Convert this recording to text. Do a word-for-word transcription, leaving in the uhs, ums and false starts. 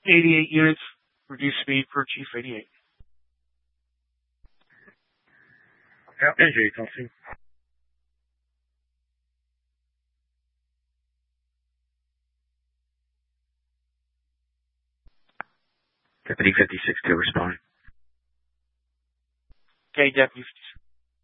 eighty-eight units, reduced speed per Chief eighty-eight. Ja, N J Tassing. Deputy fifty-six to respond. Okay, Deputy fifty-six.